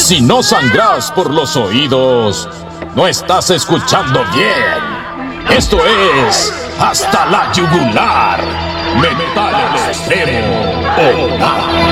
Si no sangras por los oídos, no estás escuchando bien. Esto es Hasta la Yugular. Metal extremo o nada.